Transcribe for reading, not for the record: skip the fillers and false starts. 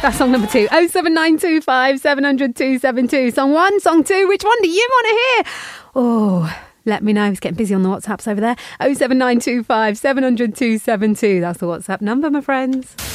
That's song number 2. 07925 700 272. Song 1, song 2. Which one do you want to hear? Oh, let me know. It's getting busy on the WhatsApps over there. 07925 700 272. That's the WhatsApp number, my friends.